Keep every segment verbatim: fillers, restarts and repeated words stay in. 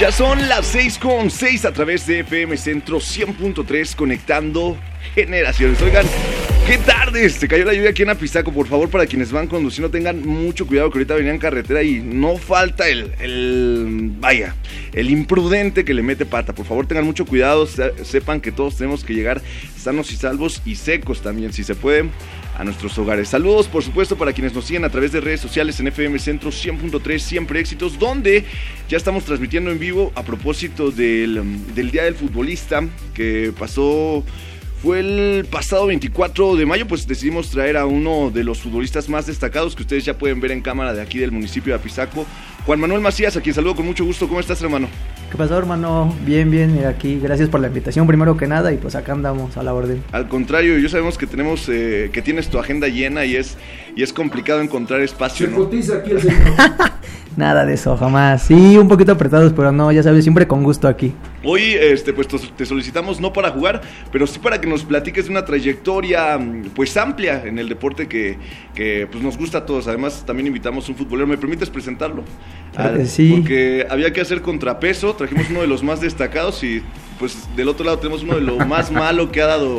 Ya son las seis con seis a través de F M Centro cien punto tres, conectando generaciones. Oigan, qué tarde, se cayó la lluvia aquí en Apizaco. Por favor, para quienes van conduciendo, tengan mucho cuidado, que ahorita venían carretera y no falta el, el, vaya, el imprudente que le mete pata. Por favor, tengan mucho cuidado, sepan que todos tenemos que llegar sanos y salvos y secos también, si se puede, a nuestros hogares. Saludos, por supuesto, para quienes nos siguen a través de redes sociales en F M Centro cien punto tres, siempre éxitos, donde ya estamos transmitiendo en vivo a propósito del, del Día del Futbolista que pasó. Fue el pasado veinticuatro de mayo, pues decidimos traer a uno de los futbolistas más destacados que ustedes ya pueden ver en cámara de aquí del municipio de Apizaco, Juan Manuel Macías, a quien saludo con mucho gusto. ¿Cómo estás, hermano? ¿Qué pasó, hermano? Bien, bien, mira aquí, gracias por la invitación primero que nada, y pues acá andamos a la orden. Al contrario, yo sabemos que tenemos, eh, que tienes tu agenda llena y es, y es complicado encontrar espacio, Se ¿no? cotiza aquí el señor. Nada de eso, jamás. Sí, un poquito apretados, pero no, ya sabes, siempre con gusto aquí. Hoy este, pues te solicitamos no para jugar, pero sí para que nos platiques de una trayectoria pues amplia en el deporte que, que pues, nos gusta a todos. Además también invitamos a un futbolero. ¿Me permites presentarlo? Claro que sí. Porque había que hacer contrapeso, trajimos uno de los más destacados y pues del otro lado tenemos uno de lo más malo que ha dado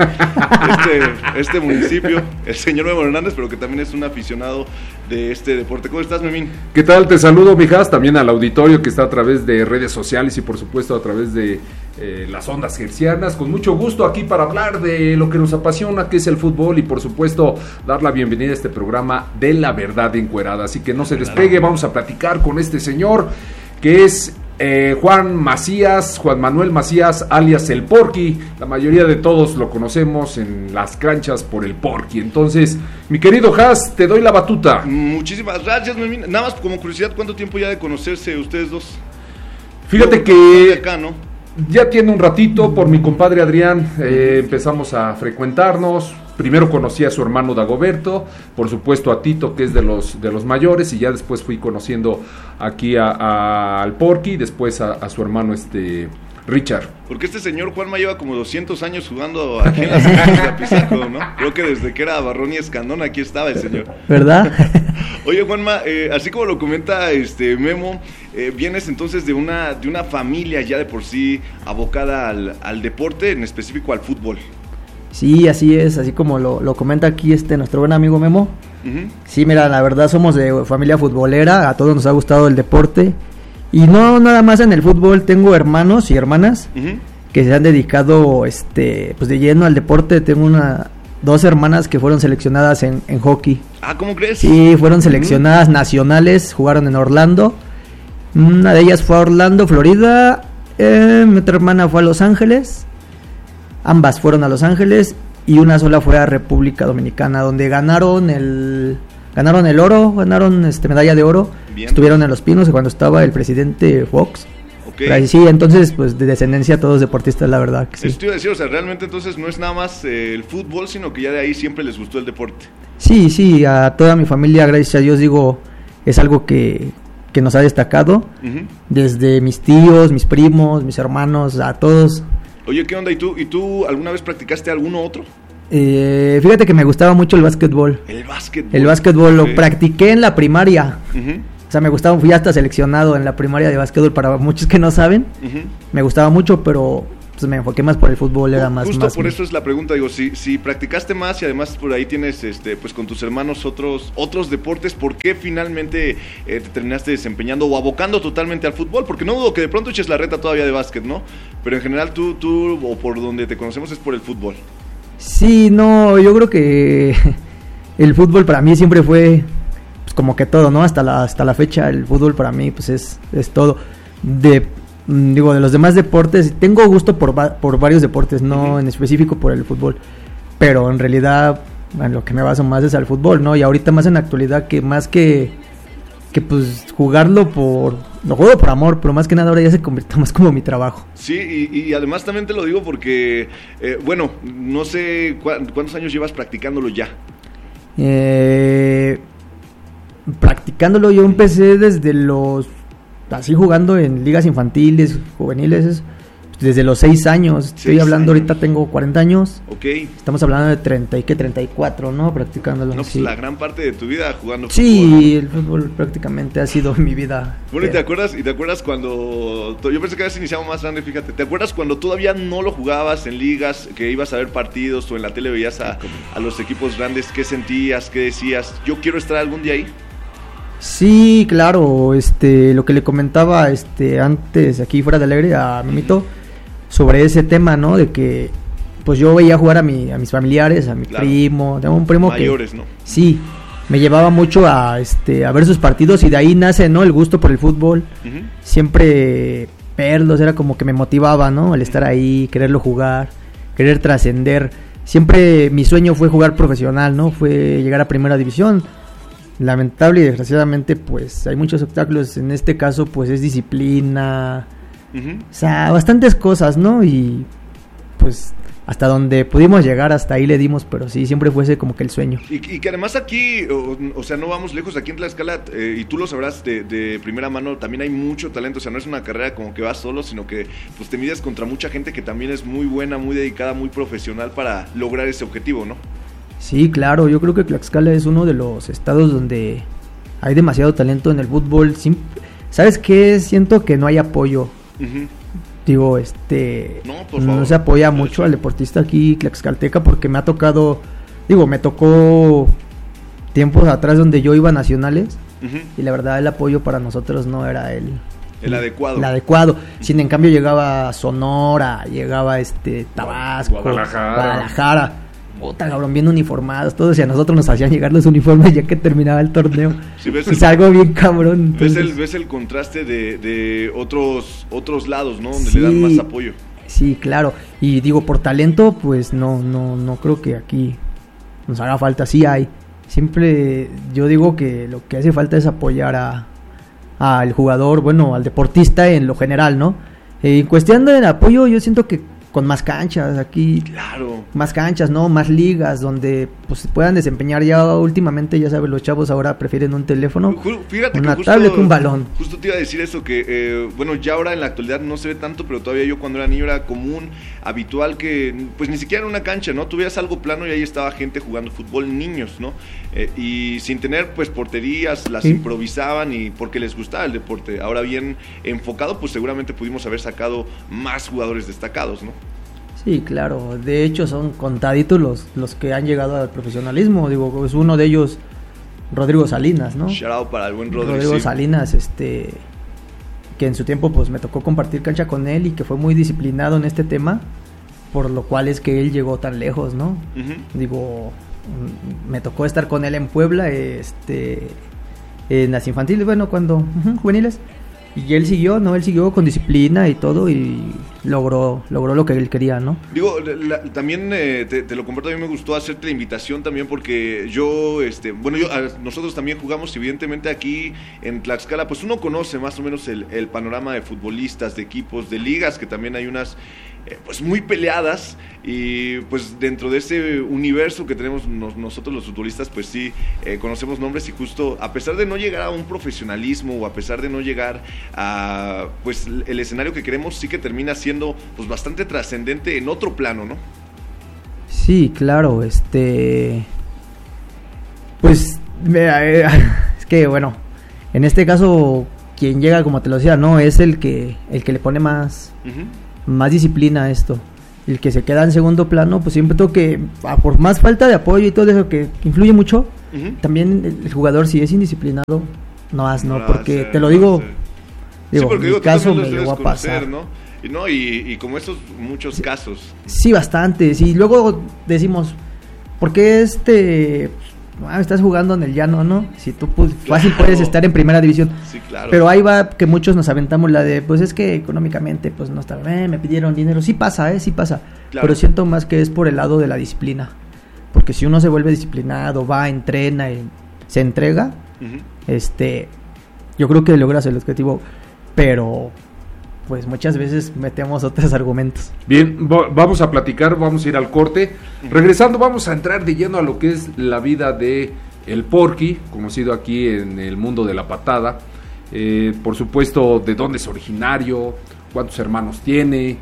este, este municipio, el señor Memo Hernández, pero que también es un aficionado de este deporte. ¿Cómo estás, Memín? ¿Qué tal? Te saludo, mijas, también al auditorio que está a través de redes sociales y por supuesto a través de eh, las ondas hercianas. Con mucho gusto aquí para hablar de lo que nos apasiona, que es el fútbol, y por supuesto dar la bienvenida a este programa de La Verdad Encuerada. Así que no se despegue, vamos a platicar con este señor que es eh, Juan Macías, Juan Manuel Macías, alias el Porky. La mayoría de todos lo conocemos en las canchas por el Porky. Entonces, mi querido Has, te doy la batuta. Muchísimas gracias, Memín. Nada más como curiosidad, ¿cuánto tiempo ya de conocerse ustedes dos? Fíjate Yo, que de acá, ¿no? Ya tiene un ratito, por mi compadre Adrián, eh, empezamos a frecuentarnos. Primero conocí a su hermano Dagoberto, por supuesto a Tito, que es de los de los mayores, y ya después fui conociendo aquí a, a, al Porky, después a, a su hermano este Richard. Porque este señor Juanma lleva como doscientos años jugando aquí en las canchas de Apizaco, ¿no? Creo que desde que era Barrón y Escandón aquí estaba el señor. ¿Verdad? Oye, Juanma, eh, así como lo comenta este Memo, eh, vienes entonces de una de una familia ya de por sí abocada al, al deporte, en específico al fútbol. Sí, así es, así como lo, lo comenta aquí este nuestro buen amigo Memo. Uh-huh. Sí, mira, la verdad somos de familia futbolera, a todos nos ha gustado el deporte. Y no nada más en el fútbol, tengo hermanos y hermanas uh-huh. que se han dedicado este pues de lleno al deporte. Tengo una dos hermanas que fueron seleccionadas en, en hockey. Ah, ¿cómo crees? Sí, fueron seleccionadas uh-huh. nacionales, jugaron en Orlando. Una de ellas fue a Orlando, Florida. Eh, mi otra hermana fue a Los Ángeles. Ambas fueron a Los Ángeles y una sola fue a República Dominicana, donde ganaron el ganaron el oro, ganaron este medalla de oro. Bien. Estuvieron en Los Pinos cuando estaba el presidente Fox. Okay. Ahí sí, entonces pues de descendencia todos deportistas, la verdad que sí. Esto iba a decir, o sea, realmente entonces no es nada más eh, el fútbol, sino que ya de ahí siempre les gustó el deporte. Sí, sí, a toda mi familia, gracias a Dios, digo, es algo que que nos ha destacado, uh-huh. desde mis tíos, mis primos, mis hermanos, a todos. Oye, ¿qué onda? ¿Y tú, ¿y tú alguna vez practicaste alguno otro? Eh, fíjate que me gustaba mucho el básquetbol. El básquetbol. El básquetbol okay. lo practiqué en la primaria. Uh-huh. O sea, me gustaba, fui hasta seleccionado en la primaria de básquetbol, para muchos que no saben. Uh-huh. Me gustaba mucho, pero pues me enfoqué más por el fútbol, era más... Justo más por mi... eso es la pregunta, digo, si, si practicaste más y además por ahí tienes, este, pues con tus hermanos otros otros deportes, ¿por qué finalmente eh, te terminaste desempeñando o abocando totalmente al fútbol? Porque no dudo que de pronto eches la reta todavía de básquet, ¿no? Pero en general tú, tú o por donde te conocemos es por el fútbol. Sí, no, yo creo que el fútbol para mí siempre fue pues como que todo, ¿no? Hasta la, hasta la fecha el fútbol para mí pues es, es todo. De... Digo, de los demás deportes, tengo gusto por, va- por varios deportes, no uh-huh. en específico por el fútbol, pero en realidad en lo que me baso más es al fútbol, ¿no? Y ahorita más en la actualidad que más que que pues jugarlo por, lo juego por amor, pero más que nada ahora ya se convirtió más como mi trabajo. Sí, y, y además también te lo digo porque, eh, bueno, no sé cu- cuántos años llevas practicándolo ya. Eh, practicándolo yo empecé desde los... así jugando en ligas infantiles, juveniles, desde los seis años. Estoy Seis hablando, años. ahorita tengo cuarenta años. Ok. Estamos hablando de treinta y qué, treinta y cuatro, ¿no? Practicándolo. No, pues sí. la gran parte de tu vida jugando Sí, fútbol. el fútbol prácticamente ha sido mi vida. Bueno, ¿y te Eh, acuerdas, y te acuerdas cuando... Yo pensé que habías iniciado más grande, fíjate. ¿Te acuerdas cuando todavía no lo jugabas en ligas, que ibas a ver partidos o en la tele veías a, a los equipos grandes? ¿Qué sentías? ¿Qué decías? Yo quiero estar algún día ahí. Sí, claro, este, lo que le comentaba este antes aquí fuera de alegre a Memito sobre ese tema, ¿no? De que pues yo veía jugar a mi a mis familiares, a mi Claro. primo, tengo un primo Mayores, que ¿no? sí, me llevaba mucho a este a ver sus partidos y de ahí nace, ¿no? El gusto por el fútbol. Ujú. Siempre verlos era como que me motivaba, ¿no? El estar ahí, quererlo jugar, querer trascender. Siempre mi sueño fue jugar profesional, ¿no? Fue llegar a primera división. Lamentable y desgraciadamente pues hay muchos obstáculos, en este caso pues es disciplina, Ujú. o sea, bastantes cosas, ¿no? Y pues hasta donde pudimos llegar, hasta ahí le dimos, pero sí, siempre fuese como que el sueño. Y, y que además aquí, o, o sea, no vamos lejos, aquí en Tlaxcala, eh, y tú lo sabrás de, de primera mano, también hay mucho talento, o sea, no es una carrera como que vas solo, sino que pues te mides contra mucha gente que también es muy buena, muy dedicada, muy profesional para lograr ese objetivo, ¿no? Sí, claro, yo creo que Tlaxcala es uno de los estados donde hay demasiado talento en el fútbol. Sim- ¿Sabes qué? Siento que no hay apoyo. Ujú. Digo, este, No, por favor. no se apoya Sí, mucho sí. al deportista aquí tlaxcalteca porque me ha tocado, digo, me tocó tiempos atrás donde yo iba a nacionales Ujú. y la verdad el apoyo para nosotros no era el, El adecuado. el adecuado. Sin en cambio llegaba Sonora, llegaba este Tabasco, Guadalajara. Guadalajara. Puta, cabrón, bien uniformados todos y a nosotros nos hacían llegar los uniformes ya que terminaba el torneo. Sí, ves Es el- algo bien cabrón. ¿Ves entonces- el, ves el contraste de, de otros otros lados, ¿no? Donde Sí. le dan más apoyo. Sí, claro. Y digo, por talento, pues no, no, no creo que aquí nos haga falta. Sí hay. Siempre yo digo que lo que hace falta es apoyar a al jugador, bueno, al deportista en lo general, ¿no? Eh, en cuestión de apoyo, yo siento que con más canchas aquí, Claro. más canchas, ¿no? Más ligas donde pues se puedan desempeñar. Ya últimamente, ya sabes, los chavos ahora prefieren un teléfono, Ju- Fíjate una que justo, tablet, un balón. Justo te iba a decir eso, que eh, bueno, ya ahora en la actualidad no se ve tanto, pero todavía yo cuando era niño era común, habitual que, pues ni siquiera en una cancha, ¿no? Tú veías algo plano y ahí estaba gente jugando fútbol, niños, ¿no? Eh, y sin tener pues porterías, las Sí. improvisaban y porque les gustaba el deporte. Ahora bien enfocado, pues seguramente pudimos haber sacado más jugadores destacados, ¿no? Sí, claro. De hecho, son contaditos los, los que han llegado al profesionalismo. Digo, es uno de ellos, Rodrigo Salinas, ¿no? Shout out para el buen Rodrigo. Rodrigo sí. Salinas, este, que en su tiempo pues me tocó compartir cancha con él y que fue muy disciplinado en este tema, por lo cual es que él llegó tan lejos, ¿no? Ujú. Digo, mm, me tocó estar con él en Puebla, este, en las infantiles, bueno, cuando, ujú, juveniles. Y él siguió, ¿no? Él siguió con disciplina y todo y logró logró lo que él quería, ¿no? Digo, la- también eh, te, te lo comparto, a mí me gustó hacerte la invitación también porque yo, este, bueno, yo, a- nosotros también jugamos, evidentemente aquí en Tlaxcala, pues uno conoce más o menos el, el panorama de futbolistas, de equipos, de ligas, que también hay unas, eh, pues muy peleadas y pues dentro de ese universo que tenemos nos- nosotros los futbolistas, pues sí, eh, conocemos nombres y justo, a pesar de no llegar a un profesionalismo o a pesar de no llegar a, pues el escenario que queremos, sí que termina siendo pues bastante trascendente en otro plano, ¿no? Sí, claro, este, pues, mira, eh, es que bueno, en este caso quien llega, como te lo decía, no es el que el que le pone más Ujú. más disciplina a esto. El que se queda en segundo plano, pues siempre tengo que, ah, por más falta de apoyo y todo eso que, que influye mucho, Ujú. también el, el jugador si es indisciplinado, no haz, no, No, porque sí, te lo no, digo, sí. digo, Sí, porque en mi digo, tú caso también me los debes llegó a conocer, pasar. ¿no? Y, no, y, y como estos muchos casos. Sí, bastantes. Y luego decimos, ¿por qué este ah, estás jugando en el llano, no? Si tú pues, fácil Claro. puedes estar en primera división. Sí, claro. Pero ahí va que muchos nos aventamos la de, pues es que económicamente pues no está, eh, me pidieron dinero. Sí pasa, eh, sí pasa. Claro. Pero siento más que es por el lado de la disciplina. Porque si uno se vuelve disciplinado, va, entrena, y se entrega, Ujú. este, yo creo que logras el objetivo. Pero pues muchas veces metemos otros argumentos. Bien, va- vamos a platicar, vamos a ir al corte. Regresando, vamos a entrar de lleno a lo que es la vida de el Porky, conocido aquí en el mundo de la patada. Eh, por supuesto, de dónde es originario, cuántos hermanos tiene,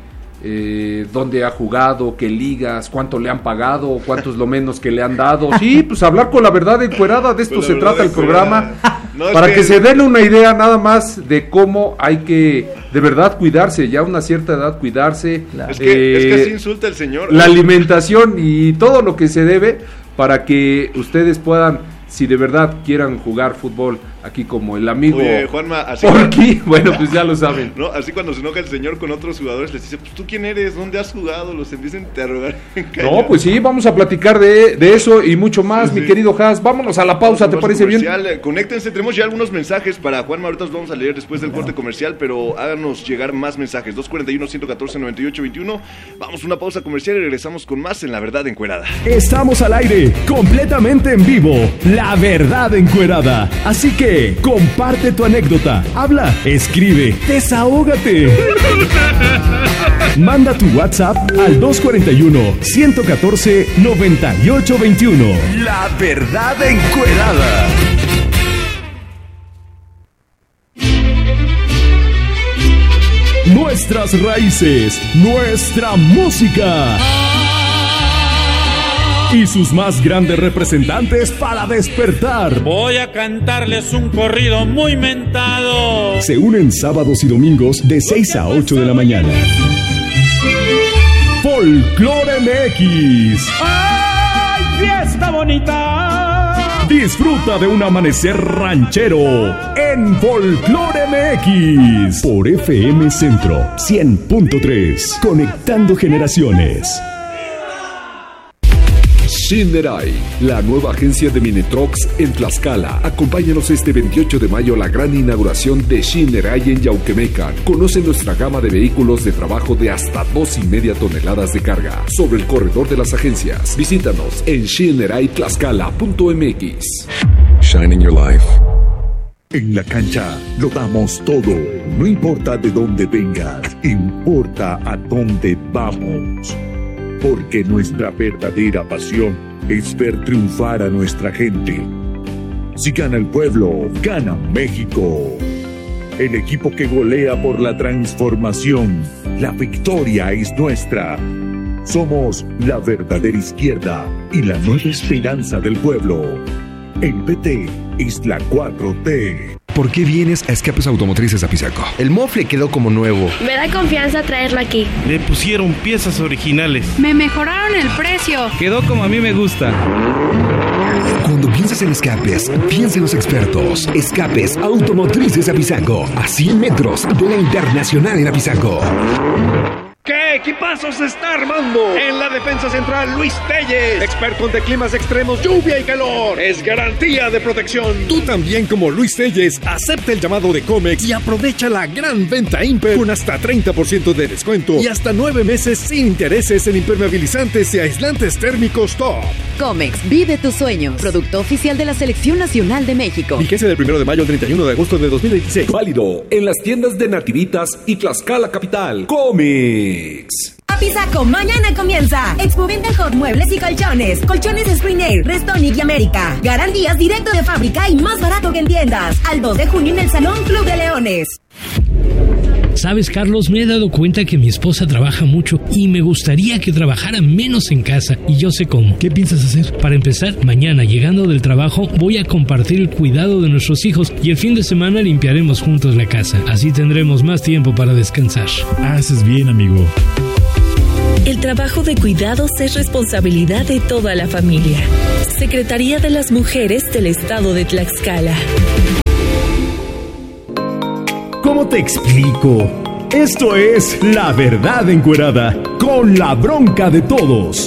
eh, dónde ha jugado, qué ligas, cuánto le han pagado, cuánto es lo menos que le han dado. Sí, pues hablar con la verdad encuerada, de esto Pues se trata el programa, no, para es que... que se den una idea nada más de cómo hay que de verdad cuidarse, ya a una cierta edad cuidarse. Claro. Es que, eh, es que así insulta el señor. la alimentación y todo lo que se debe para que ustedes puedan, si de verdad quieran jugar fútbol, aquí como el amigo Oye, Juanma, así Porky, bueno, pues ya lo saben. ¿no? Así cuando se enoja el señor con otros jugadores, les dice, pues tú quién eres, ¿dónde has jugado? Los empiezan a interrogar. No, pues sí, vamos a platicar de, de eso y mucho más, Sí, mi sí. querido Has. Vámonos a la pausa, ¿te Pausa parece bien? comercial. Conéctense, tenemos ya algunos mensajes para Juanma, ahorita los vamos a leer después del corte comercial, pero háganos llegar más mensajes. dos cuarenta y uno, ciento catorce, noventa y ocho veintiuno. Vamos a una pausa comercial y regresamos con más en La Verdad Encuerada. Estamos al aire, completamente en vivo. La Verdad Encuerada. Así que comparte tu anécdota, habla, escribe, desahógate. Manda tu WhatsApp al dos cuarenta y uno, ciento catorce, noventa y ocho veintiuno. La Verdad Encuerada. Nuestras raíces, nuestra música y sus más grandes representantes para despertar. Voy a cantarles un corrido muy mentado. Se unen sábados y domingos de seis a ocho de la mañana. Folklore M X. ¡Ay, fiesta bonita! Disfruta de un amanecer ranchero en Folklore M X. Por F M Centro cien punto tres. Conectando generaciones. Shinnerai, la nueva agencia de Minetrox en Tlaxcala. Acompáñanos este veintiocho de mayo a la gran inauguración de Shinnerai en Yauquemecan. Conoce nuestra gama de vehículos de trabajo de hasta dos y media toneladas de carga sobre el corredor de las agencias. Visítanos en shinnerai tlaxcala punto m x. Shining your life. En la cancha lo damos todo. No importa de dónde vengas, importa a dónde vamos. Porque nuestra verdadera pasión es ver triunfar a nuestra gente. Si gana el pueblo, gana México. El equipo que golea por la transformación. La victoria es nuestra. Somos la verdadera izquierda y la nueva esperanza del pueblo. El P T es la cuatro T. ¿Por qué vienes a Escapes Automotrices Apizaco? El mofle quedó como nuevo. Me da confianza traerlo aquí. Le pusieron piezas originales. Me mejoraron el precio. Quedó como a mí me gusta. Cuando pienses en escapes, piensa en los expertos. Escapes Automotrices Apizaco, a cien metros de la Internacional en Apizaco. ¿Qué equipazo se está armando? En la defensa central, Luis Telles, experto ante climas extremos, lluvia y calor. Es garantía de protección. Tú también, como Luis Telles, acepta el llamado de Comex y aprovecha la gran venta Imper con hasta treinta por ciento de descuento y hasta nueve meses sin intereses en impermeabilizantes y aislantes térmicos top. Comex, vive tus sueños. Producto oficial de la Selección Nacional de México. Vigencia del primero de mayo al treinta y uno de agosto de dos mil veintiséis. Válido en las tiendas de Nativitas y Tlaxcala Capital. Comex. Apizaco, mañana comienza Expo Venta Hot Muebles y Colchones. Colchones Spring Air, Restonic y América. Garantías directo de fábrica y más barato que en tiendas. Al dos de junio en el Salón Club de Leones. Sabes, Carlos, me he dado cuenta que mi esposa trabaja mucho y me gustaría que trabajara menos en casa, y yo sé cómo. ¿Qué piensas hacer? Para empezar, mañana llegando del trabajo voy a compartir el cuidado de nuestros hijos y el fin de semana limpiaremos juntos la casa. Así tendremos más tiempo para descansar. Haces bien, amigo. El trabajo de cuidados es responsabilidad de toda la familia. Secretaría de las Mujeres del Estado de Tlaxcala. ¿Cómo te explico? Esto es La Verdad Encuerada, con la bronca de todos.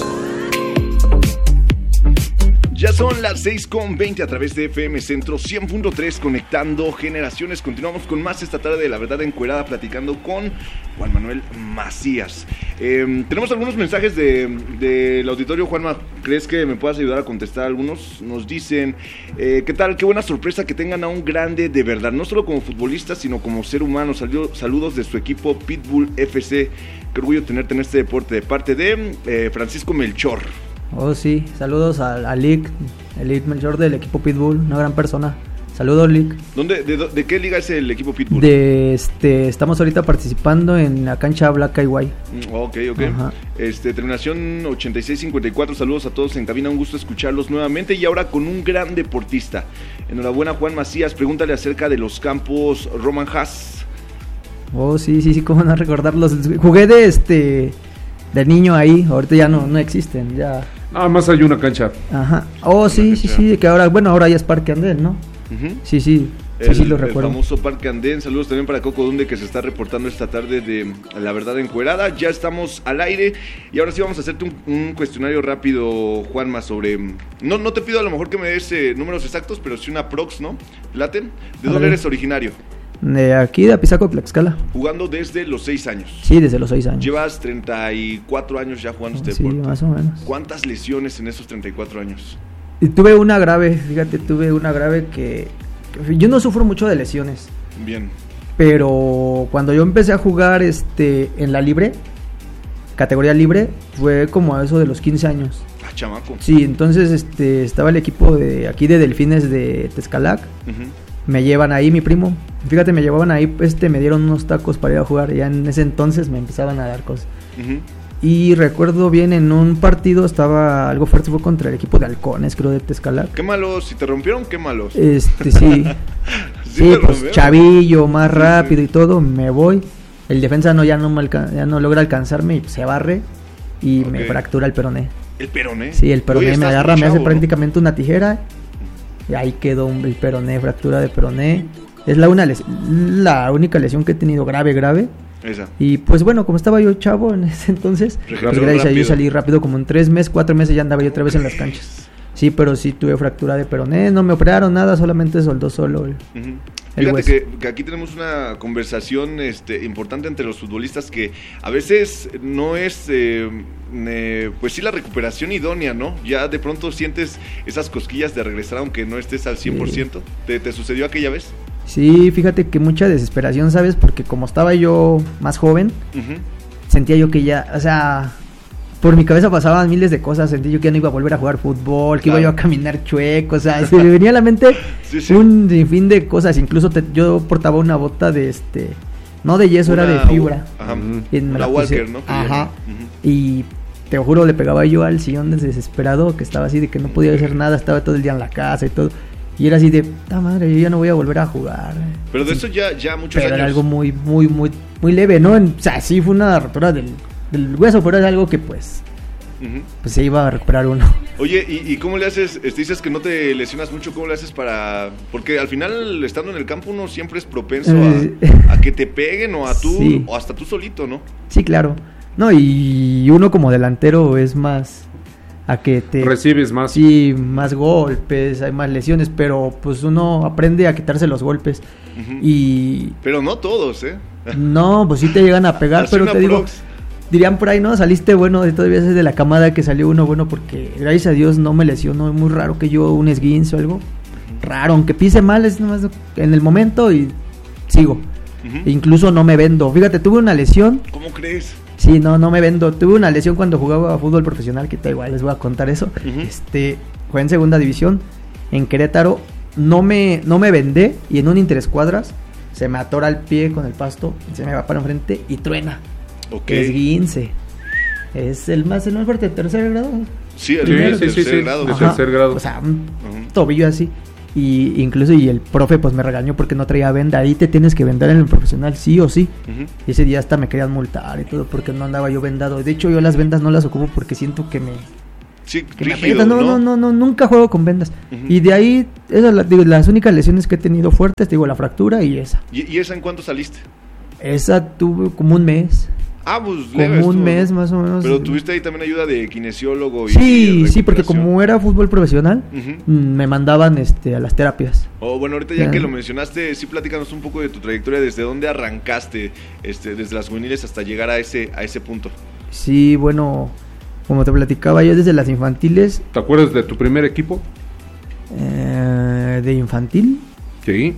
Ya son las seis con veinte a través de F M Centro cien punto tres, conectando generaciones. Continuamos con más esta tarde de La Verdad Encuerada, platicando con Juan Manuel Macías. Eh, tenemos algunos mensajes del de, de auditorio. Juanma, ¿crees que me puedas ayudar a contestar algunos? Nos dicen, eh, ¿qué tal? Qué buena sorpresa que tengan a un grande de verdad, no solo como futbolista, sino como ser humano. Salió, saludos de su equipo Pitbull F C. Qué orgullo tenerte en este deporte, de parte de eh, Francisco Melchor. Oh, sí, saludos a, a Lick, el Lick Melchor del equipo Pitbull, una gran persona. Saludos, Lick. ¿Dónde, de, de, de qué liga es el equipo Pitbull? De este, estamos ahorita participando en la cancha Black and White. Mm, ok, ok. Ajá. Este, terminación ochenta y seis cincuenta y cuatro, saludos a todos en cabina, un gusto escucharlos nuevamente y ahora con un gran deportista. Enhorabuena, Juan Macías, pregúntale acerca de los campos Roman Haas. Oh, sí, sí, sí, cómo no recordarlos. Jugué de este, de niño ahí, ahorita ya no, no existen, ya. Nada más hay una cancha. Ajá. Oh, sí, sí, sí, que ahora, bueno, ahora ya es Parque Andén, ¿no? Uh-huh. Sí, sí, sí, el, sí lo recuerdo. El famoso Parque Andén. Saludos también para Coco Dunde, que se está reportando esta tarde de La Verdad Encuerada. Ya estamos al aire y ahora sí vamos a hacerte un, un cuestionario rápido, Juanma, sobre... No, no te pido a lo mejor que me des eh, números exactos, pero sí una prox, ¿no? ¿Laten? ¿De dónde eres originario? De aquí, de Apizaco, Tlaxcala. Jugando desde los seis años. Sí, desde los seis años. Llevas treinta y cuatro años ya jugando este sí, deporte. Sí, más o menos. ¿Cuántas lesiones en esos treinta y cuatro años? Y tuve una grave, fíjate, tuve una grave que, que... Yo no sufro mucho de lesiones. Bien. Pero cuando yo empecé a jugar este en la libre, categoría libre, fue como a eso de los quince años. Ah, chamaco. Sí, entonces este estaba el equipo de aquí de Delfines de Tezcalac. Uh-huh. Me llevan ahí, mi primo. Fíjate, me llevaban ahí, este, me dieron unos tacos para ir a jugar. Ya en ese entonces me empezaban a dar cosas. Uh-huh. Y recuerdo bien, en un partido estaba algo fuerte, fue contra el equipo de Halcones, creo, de Tezcalac. Qué malos, si te rompieron, qué malos. Este, sí. sí, sí pues rompieron. Chavillo, más sí, rápido sí. y todo, me voy. El defensa no ya no me alca- ya no logra alcanzarme y se barre y okay. me fractura el peroné. ¿El peroné? Sí, el peroné Oye, me agarra, chavo, me hace ¿no? prácticamente una tijera y ahí quedó el peroné, fractura de peroné. Es la, una les- la única lesión que he tenido grave, grave. Esa. Y pues bueno, como estaba yo chavo en ese entonces, pues gracias rápido. a Dios salí rápido, como en tres meses, cuatro meses ya andaba yo otra vez en las canchas. Sí, pero sí tuve fractura de peroné, no me operaron nada, solamente soldó solo el, uh-huh. el Fíjate que, que aquí tenemos una conversación este, importante entre los futbolistas que a veces no es, eh, eh, pues sí la recuperación idónea, ¿no? Ya de pronto sientes esas cosquillas de regresar aunque no estés al cien por ciento. Sí. ¿Te, ¿Te sucedió aquella vez? Sí, fíjate que mucha desesperación, ¿sabes? Porque como estaba yo más joven, uh-huh. sentía yo que ya, o sea, por mi cabeza pasaban miles de cosas, sentí yo que ya no iba a volver a jugar fútbol, que claro. iba yo a caminar chueco, o sea, se me venía a la mente sí, sí. un sinfín de cosas, incluso te, yo portaba una bota de este, no de yeso, una, era de fibra. Ajá, y me la Walker, ¿no? Ajá, uh-huh. y te juro, le pegaba yo al sillón desesperado, que estaba así de que no podía hacer nada, estaba todo el día en la casa y todo. Y era así de, ¡ta madre! Yo ya no voy a volver a jugar. Pero de sí. eso ya, ya muchos pero años. Era algo muy, muy, muy, muy leve, ¿no? O sea, sí fue una rotura del, del hueso, pero era algo que pues, uh-huh. pues se iba a recuperar uno. Oye, ¿y, y cómo le haces? Este, dices que no te lesionas mucho, ¿cómo le haces para...? Porque al final, estando en el campo, uno siempre es propenso a, a que te peguen o a tú, sí. o hasta tú solito, ¿no? Sí, claro. No, y uno como delantero es más... a que te recibes más sí más golpes, hay más lesiones, pero pues uno aprende a quitarse los golpes uh-huh. y pero no todos, eh no, pues sí te llegan a pegar, pero te prox. digo, dirían por ahí, no, saliste bueno, todavía es de la camada que salió uno bueno, porque gracias a Dios no me lesionó, es muy raro que yo un esguince o algo uh-huh. raro, aunque pise mal es nomás en el momento y sigo uh-huh. e incluso no me vendo, fíjate, tuve una lesión. ¿Cómo crees? Sí, no, no me vendo. Tuve una lesión cuando jugaba fútbol profesional, que da igual, les voy a contar eso. Uh-huh. Este, jugué en segunda división en Querétaro, no me no me vendé y en un interescuadras se me atora el pie con el pasto, se me va para enfrente y truena. Okay. Esguince. Es el más el más fuerte, tercer grado. Sí, el Primero, sí, sí, tercer sí, grado. De tercer grado. O sea, un uh-huh. tobillo así. Y incluso y el profe pues me regañó porque no traía venda. Ahí te tienes que vendar en el profesional, sí o sí. Uh-huh. Y ese día hasta me querían multar y todo porque no andaba yo vendado. De hecho yo las vendas no las ocupo porque siento que me... Sí, que rígido, me no, no, no, no, nunca juego con vendas. Uh-huh. Y de ahí, esas la, digo, las únicas lesiones que he tenido fuertes, digo, la fractura y esa. ¿Y, y esa en cuánto saliste? Esa tuve como un mes. Ah, pues como leves, un tú, mes más o menos. Pero tuviste ahí también ayuda de kinesiólogo y sí, y sí, porque como era fútbol profesional, uh-huh. me mandaban este a las terapias. Oh, bueno, ahorita ya, ya que lo mencionaste, sí, platícanos un poco de tu trayectoria, desde dónde arrancaste, este, desde las juveniles hasta llegar a ese, a ese punto. Sí, bueno, como te platicaba yo desde las infantiles. ¿Te acuerdas de tu primer equipo? Eh, ¿De infantil? Sí.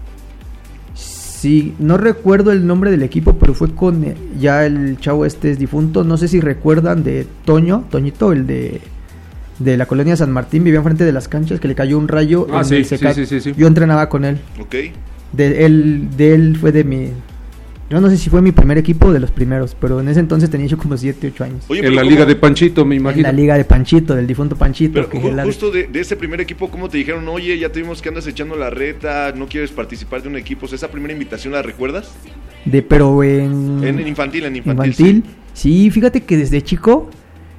Sí, no recuerdo el nombre del equipo, pero fue con eh, ya el chavo este es difunto, no sé si recuerdan de Toño, Toñito, el de de la colonia San Martín, vivía enfrente de las canchas, que le cayó un rayo ah, en sí, el Cecat. Sí, sí, sí, sí. Yo entrenaba con él. Ok. De él, de él fue de mi... Yo no sé si fue mi primer equipo de los primeros, pero en ese entonces tenía yo como siete, ocho años. Oye, en la ¿cómo? Liga de Panchito, me imagino. En la liga de Panchito, del difunto Panchito. Pero que ju- la... justo de, de ese primer equipo, ¿cómo te dijeron? Oye, ya te vimos que andas echando la reta, no quieres participar de un equipo. O sea, ¿esa primera invitación la recuerdas? De, pero en... En, en infantil, en infantil. Infantil, sí. sí, fíjate que desde chico,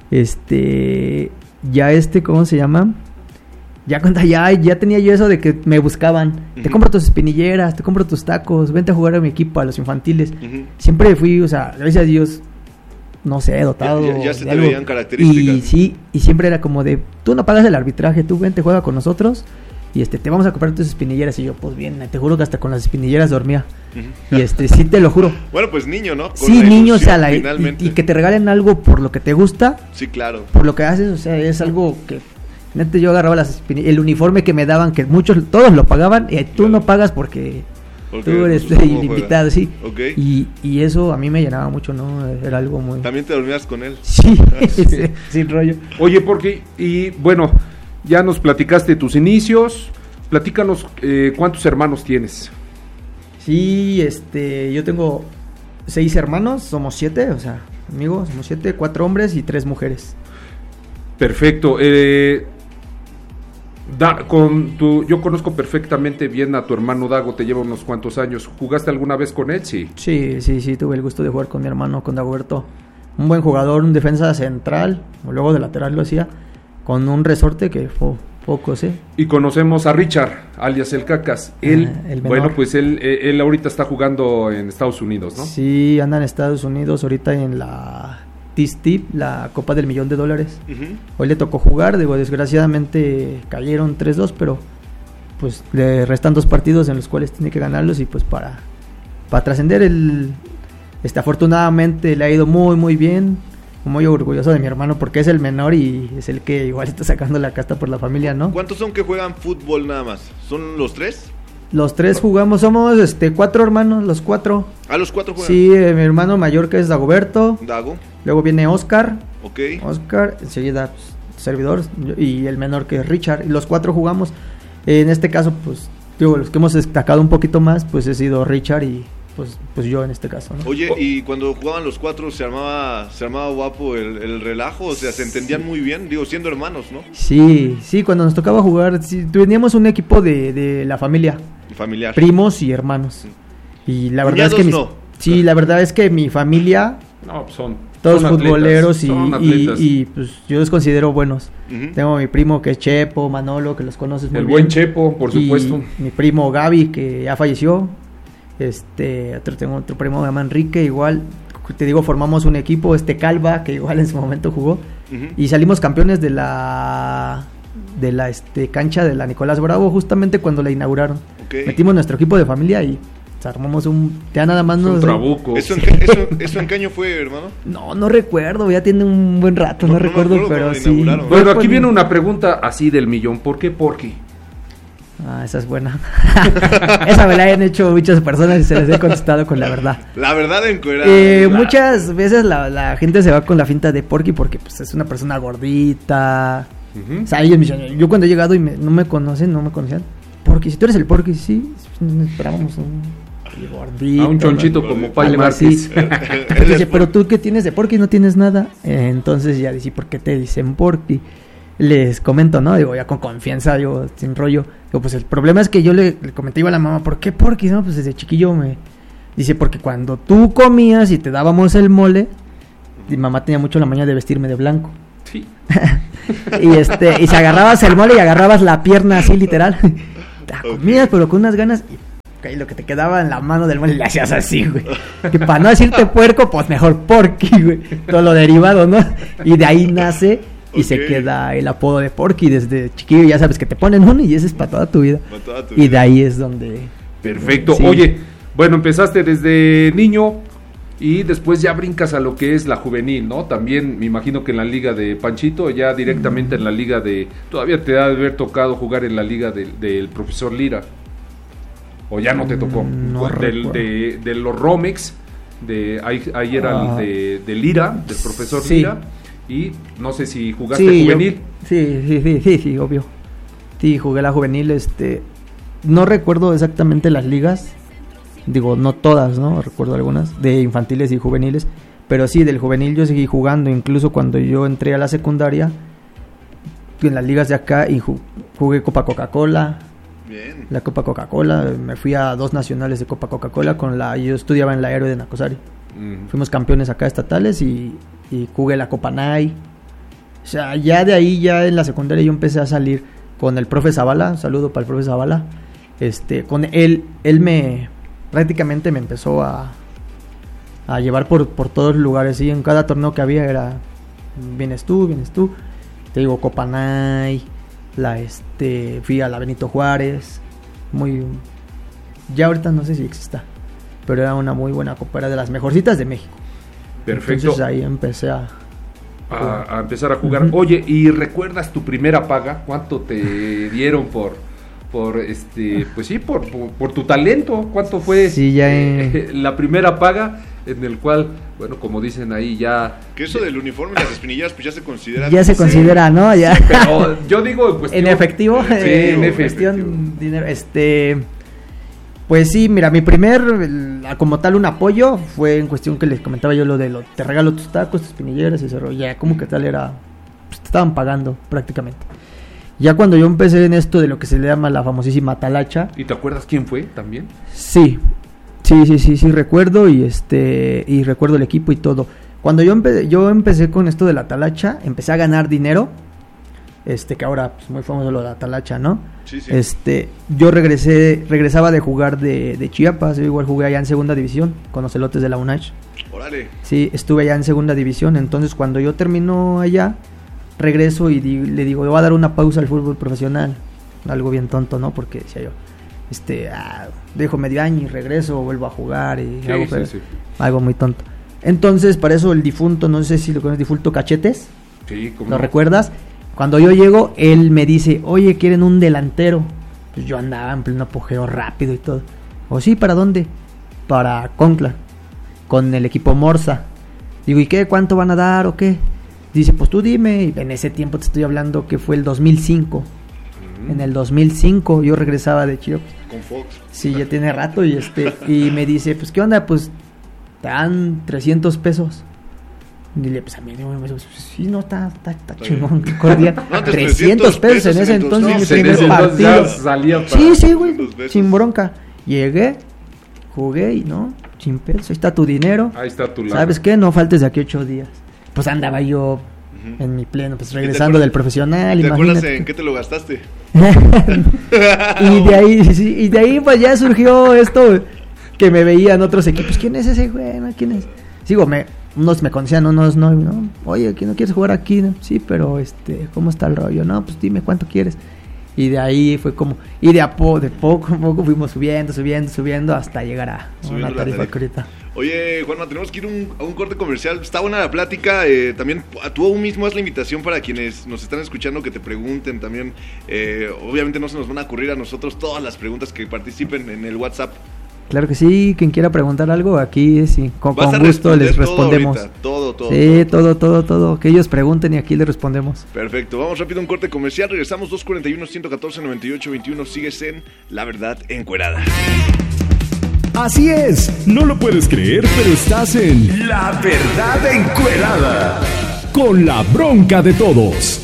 este, ya este, ¿cómo se llama? Ya cuando ya, ya tenía yo eso de que me buscaban. Uh-huh. Te compro tus espinilleras, te compro tus tacos, vente a jugar a mi equipo, a los infantiles. Uh-huh. Siempre fui, o sea, gracias a Dios, no sé, dotado. Ya, ya, ya se te veían características. Y sí, y siempre era como de, tú no pagas el arbitraje, tú vente, juega con nosotros y este, te vamos a comprar tus espinilleras. Y yo, pues bien, te juro que hasta con las espinilleras dormía. Uh-huh. Y este, sí te lo juro. Bueno, pues niño, ¿no? Con sí, niño, o sea, la, y, y que te regalen algo por lo que te gusta. Sí, claro. Por lo que haces, o sea, es algo que... Neta, yo agarraba las espini- el uniforme que me daban, que muchos, todos lo pagaban, y tú no pagas porque, porque tú eres el invitado, sí. Okay. Y, y eso a mí me llenaba mucho, ¿no? Era algo muy... ¿También te dormías con él? Sí, sí. Sin rollo. Oye, porque, y bueno, ya nos platicaste tus inicios, platícanos eh, cuántos hermanos tienes. Sí, este, yo tengo seis hermanos, somos siete, o sea, amigos, somos siete, cuatro hombres y tres mujeres. Perfecto. Eh, da, con tu, yo conozco perfectamente bien a tu hermano Dago, te lleva unos cuantos años. ¿Jugaste alguna vez con él? Sí. Sí, sí, sí, tuve el gusto de jugar con mi hermano, con Dagoberto. Un buen jugador, un defensa central, o luego de lateral lo hacía, con un resorte que fue pocos, ¿eh? Y conocemos a Richard, alias el Cacas. Él, ah, el bueno, pues él, él ahorita está jugando en Estados Unidos, ¿no? Sí, anda en Estados Unidos ahorita en la... T I S T I P, la Copa del Millón de Dólares. Uh-huh. Hoy le tocó jugar, digo, desgraciadamente cayeron tres dos, pero pues le restan dos partidos en los cuales tiene que ganarlos y pues para, para trascender el... Este, afortunadamente le ha ido muy muy bien, muy orgulloso de mi hermano porque es el menor y es el que igual está sacando la casta por la familia, ¿no? ¿Cuántos son que juegan fútbol nada más? ¿Son los tres? Los tres jugamos, somos este cuatro hermanos, los cuatro. Ah, los cuatro juegan. Sí, eh, mi hermano mayor que es Dagoberto. Dago. Luego viene Oscar. Ok. Oscar, enseguida pues, servidor y el menor que es Richard. Y los cuatro jugamos. En este caso, pues, digo, los que hemos destacado un poquito más, pues he sido Richard y pues, pues yo en este caso, ¿no? Oye, y cuando jugaban los cuatro, ¿se armaba, se armaba guapo el, el relajo? O sea, ¿se entendían muy bien? Digo, siendo hermanos, ¿no? Sí, sí, cuando nos tocaba jugar, sí, teníamos un equipo de, de la familia. Familiar. Primos y hermanos. Y la verdad Cuñados es que mis, no. sí, la verdad es que mi familia no, son todos son futboleros atletas, y, y, y pues yo los considero buenos. Uh-huh. Tengo a mi primo que es Chepo, Manolo, que los conoces muy el bien. El buen Chepo, por supuesto. Y mi primo Gaby, que ya falleció. Este, otro, tengo otro primo que se llama Enrique, igual, te digo, formamos un equipo, este Calva, que igual en su momento jugó. Uh-huh. Y salimos campeones de la de la este cancha de la Nicolás Bravo justamente cuando la inauguraron. Okay. Metimos nuestro equipo de familia y armamos un ya nada más nos, un trabuco. ¿Eso en, qué, eso, ¿Eso en qué año fue, hermano? No, no recuerdo, ya tiene un buen rato, no, no, no recuerdo, no pero sí. Bueno, aquí viene una pregunta así del millón, ¿por qué Porky? Ah, esa es buena. Esa me la han hecho muchas personas y se les he contestado con la verdad. La verdad encuerada. Eh, muchas veces la, la gente se va con la finta de Porky porque pues es una persona gordita. Uh-huh. O sea, ellos me dicen, yo cuando he llegado y me, no me conocen, no me conocían. Porky, si tú eres el Porky, sí, esperábamos un gordito. A un chonchito como Pai Márquez. Dice, pero tú qué tienes de Porky, no tienes nada. Eh, entonces ya dice, ¿por qué te dicen Porky? Les comento, ¿no? Digo, ya con confianza, digo, sin rollo. Digo, pues el problema es que yo le, le comenté a la mamá, ¿por qué Porky? No, pues desde chiquillo me... Dice, porque cuando tú comías y te dábamos el mole, mi mamá tenía mucho la maña de vestirme de blanco. Sí. y este, y se agarrabas el mole y agarrabas la pierna así, literal. La comías, pero con unas ganas... Y lo que te quedaba en la mano del mole le hacías así, güey. Que para no decirte puerco, pues mejor Porky, güey. Todo lo derivado, ¿no? Y de ahí nace... Y okay. se queda el apodo de Porky desde chiquillo, ya sabes que te ponen uno y ese es para toda tu vida. Para toda tu y vida. De ahí es donde... Perfecto. Sí. Oye, bueno, empezaste desde niño y después ya brincas a lo que es la juvenil, ¿no? También me imagino que en la liga de Panchito, ya directamente mm. en la liga de... Todavía te ha de haber tocado jugar en la liga del de, de profesor Lira. ¿O ya no te tocó? No del, de, de los Romex, de, ahí, ahí era ah. el de, de Lira, del profesor sí. Lira. y no sé si jugaste sí, juvenil. Yo, sí, sí, sí, sí, sí, obvio. Sí, jugué la juvenil, este, no recuerdo exactamente las ligas, digo, no todas, ¿no? Recuerdo algunas, de infantiles y juveniles, pero sí, del juvenil yo seguí jugando, incluso cuando yo entré a la secundaria, en las ligas de acá, y jugué Copa Coca-Cola. Bien. La Copa Coca-Cola, me fui a dos nacionales de Copa Coca-Cola con la, yo estudiaba en la Héroe de Nacosari. Mm. Fuimos campeones acá estatales y, y jugué la Copa Nay. O sea, ya de ahí, ya en la secundaria yo empecé a salir con el profe Zavala, un saludo para el profe Zavala. Este, con él, él me, prácticamente me empezó a, a llevar por, por todos los lugares, y en cada torneo que había era, vienes tú, vienes tú. Te digo, Copa Nay, la este, fui a la Benito Juárez, muy, ya ahorita no sé si exista, pero era una muy buena copa, era de las mejorcitas de México. Perfecto. Entonces ahí empecé a, a, a empezar a jugar. Uh-huh. Oye, ¿y recuerdas tu primera paga? ¿Cuánto te dieron por, por este, pues sí, por, por, por tu talento? ¿Cuánto fue sí, ya en... eh, la primera paga en el cual, bueno, como dicen ahí ya... Que eso del uniforme y las espinillas pues ya se considera... Ya se considera, sí. ¿no? Ya. Sí, pero yo digo en cuestión... En efectivo, sí, eh, en efectivo. cuestión dinero, este... Pues sí, mira, mi primer, el, como tal, un apoyo fue en cuestión que les comentaba yo lo de lo, te regalo tus tacos, tus espinilleras y ese rollo, ya como que tal era, pues te estaban pagando prácticamente. Ya cuando yo empecé en esto de lo que se le llama la famosísima talacha. ¿Y te acuerdas quién fue también? Sí, sí, sí, sí, sí, recuerdo y este, y recuerdo el equipo y todo. Cuando yo, empe- yo empecé con esto de la talacha, empecé a ganar dinero. Este, que ahora pues muy famoso lo de la talacha, ¿no? Sí, sí. Este, yo regresé, regresaba de jugar de, de Chiapas, yo igual jugué allá en segunda división, con los elotes de la UNACH. Órale. Sí, estuve allá en segunda división, entonces cuando yo termino allá, regreso y di, le digo, le voy a dar una pausa al fútbol profesional, algo bien tonto, ¿no? Porque decía yo, este, ah, dejo medio año y regreso, vuelvo a jugar y sí, algo, sí, sí. algo muy tonto. Entonces, para eso el difunto, no sé si lo conoces, difunto Cachetes, sí, ¿cómo ¿lo no? recuerdas? Cuando yo llego, él me dice, oye, ¿quieren un delantero? Pues yo andaba en pleno apogeo rápido y todo. O sí, ¿para dónde? Para Concla, con el equipo Morsa. Digo, ¿y qué? ¿Cuánto van a dar o qué? Dice, pues tú dime. Y en ese tiempo te estoy hablando que fue el dos mil cinco. Mm. En el dos mil cinco yo regresaba de Chiapas. Con Fox. Sí, ya tiene rato y este y me dice, pues ¿qué onda? Pues te dan trescientos pesos. Y le pues a mí, pues, sí, no, está, está, está chingón, qué cordial. No, trescientos pesos en ese entonces, mi primer partido. Salía para sí, sí, güey, sin bronca. Llegué, jugué y no, sin pesos, ahí está tu dinero. Ahí está tu lana. ¿Sabes qué? No faltes de aquí ocho días. Pues andaba yo uh-huh. en mi pleno, pues regresando del profesional. ¿Te imagínate. acuerdas en qué te lo gastaste? y de ahí, sí, y de ahí pues ya surgió esto, que me veían otros equipos. ¿Quién es ese güey? ¿Quién es? Sigo, me... unos me conocían, unos no, no, oye, ¿quién no quieres jugar aquí? No, sí, pero este, ¿cómo está el rollo? No, pues dime cuánto quieres. Y de ahí fue como, y de a po, de poco a poco fuimos subiendo, subiendo, subiendo hasta llegar a Subiendo una tarifa ahorita. Oye, Juanma, tenemos que ir un, a un corte comercial. Está buena la plática. Eh, también tú aún mismo haz la invitación para quienes nos están escuchando que te pregunten también. Eh, obviamente no se nos van a ocurrir a nosotros todas las preguntas que participen en el WhatsApp. Claro que sí, quien quiera preguntar algo, aquí sí, con, con gusto les respondemos. Todo, todo, sí, todo, todo, todo, todo, que ellos pregunten y aquí les respondemos. Perfecto, vamos rápido a un corte comercial, regresamos dos cuarenta y uno, ciento catorce, noventa y ocho, veintiuno, sigues en La Verdad Encuerada. Así es, no lo puedes creer, pero estás en La Verdad Encuerada, con la bronca de todos.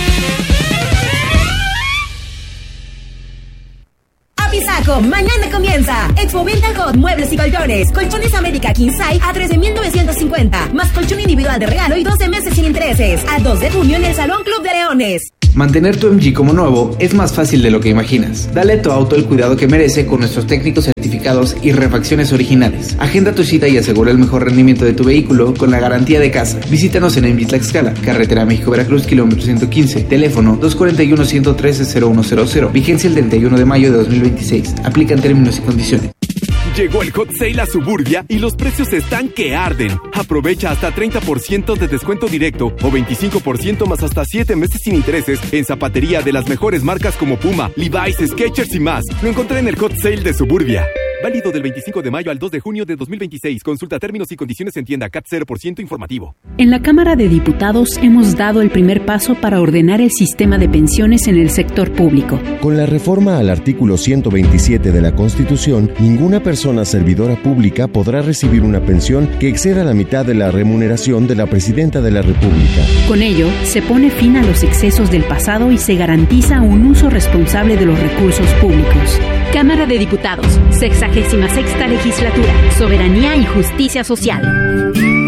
Apizaco, mañana comienza Expo Venta Hot, muebles y colchones. Colchones América King Size a trece mil novecientos cincuenta, más colchón individual de regalo y doce meses sin intereses. Al dos de junio en el Salón Club de Leones. Mantener tu M G como nuevo es más fácil de lo que imaginas. Dale a tu auto el cuidado que merece con nuestros técnicos certificados y refacciones originales. Agenda tu cita y asegura el mejor rendimiento de tu vehículo con la garantía de casa. Visítanos en M G Tlaxcala, carretera México-Veracruz, kilómetro ciento quince, teléfono dos cuatro uno, uno uno tres, cero uno cero cero, vigencia el treinta y uno de mayo de dos mil veintiséis. Aplican términos y condiciones. Llegó el Hot Sale a Suburbia y los precios están que arden. Aprovecha hasta treinta por ciento de descuento directo o veinticinco por ciento más hasta siete meses sin intereses en zapatería de las mejores marcas como Puma, Levi's, Skechers y más. Lo encontré en el Hot Sale de Suburbia. Válido del veinticinco de mayo al dos de junio de dos mil veintiséis. Consulta términos y condiciones en tienda. C A T cero por ciento informativo. En la Cámara de Diputados hemos dado el primer paso para ordenar el sistema de pensiones en el sector público. Con la reforma al artículo ciento veintisiete de la Constitución, ninguna persona servidora pública podrá recibir una pensión que exceda la mitad de la remuneración de la Presidenta de la República. Con ello, se pone fin a los excesos del pasado y se garantiza un uso responsable de los recursos públicos. Cámara de Diputados, sexagésima sexta legislatura, soberanía y justicia social.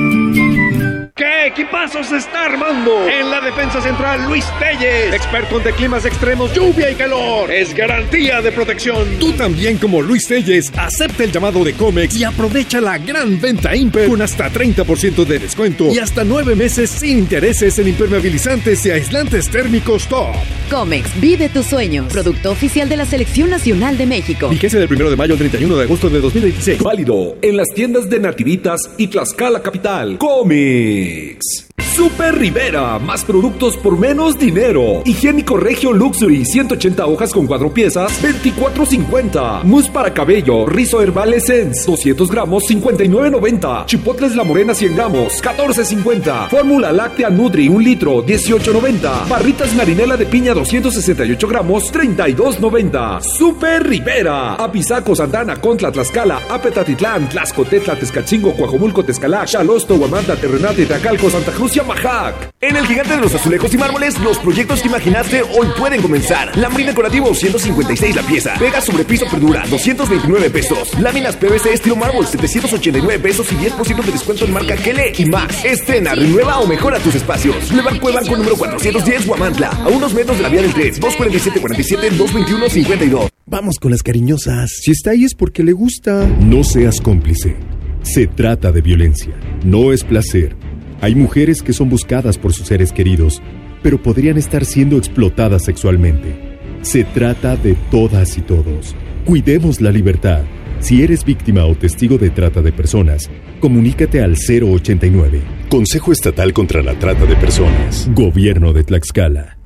¿Qué equipazo se está armando? En la defensa central, Luis Telles, experto ante climas extremos, lluvia y calor. Es garantía de protección. Tú también, como Luis Telles, acepta el llamado de Comex y aprovecha la gran venta Imper con hasta treinta por ciento de descuento y hasta nueve meses sin intereses en impermeabilizantes y aislantes térmicos top. Comex, vive tus sueños. Producto oficial de la Selección Nacional de México. Vigencia del primero de mayo al treinta y uno de agosto de dos mil veintiséis. Válido en las tiendas de Nativitas y Tlaxcala Capital. Comex. Super Rivera, más productos por menos dinero. Higiénico Regio Luxury, ciento ochenta hojas con cuatro piezas, veinticuatro cincuenta. Mousse para cabello, Rizo Herbal Essence, doscientos gramos, cincuenta y nueve noventa. Chipotles La Morena, cien gramos, catorce cincuenta. Fórmula Láctea Nutri, un litro, dieciocho noventa. Barritas Marinela de piña, doscientos sesenta y ocho gramos, treinta y dos noventa. Super Rivera. Apizaco, Santana, Contla, Tlaxcala, Apetatitlán, Tlaxcotetla, Tezcatzingo, Coajomulco, Tezcalac, Xalosto, Huamantla, Terrenate, Tacalco, Santa Cruz y Amajac. En el gigante de los azulejos y mármoles, los proyectos que imaginaste hoy pueden comenzar. Lambrín decorativo, ciento cincuenta y seis la pieza. Pega sobre piso Perdura, doscientos veintinueve pesos. Láminas P V C estilo mármol, setecientos ochenta y nueve pesos y diez por ciento de descuento en marca Kele y Max. Estrena, renueva o mejora tus espacios. Boulevard Cuevanco número cuatrocientos diez, Huamantla. A unos metros de la vía del tren. dos cuarenta y siete cuarenta y siete, dos veintiuno cincuenta y dos. Vamos con las cariñosas. Si está ahí es porque le gusta. No seas cómplice. Se trata de violencia. No es placer. Hay mujeres que son buscadas por sus seres queridos, pero podrían estar siendo explotadas sexualmente. Se trata de todas y todos. Cuidemos la libertad. Si eres víctima o testigo de trata de personas, comunícate al cero ochenta y nueve. Consejo Estatal contra la Trata de Personas. Gobierno de Tlaxcala.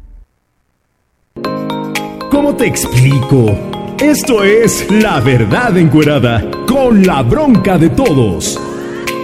¿Cómo te explico? Esto es La Verdad Encuerada, con la bronca de todos.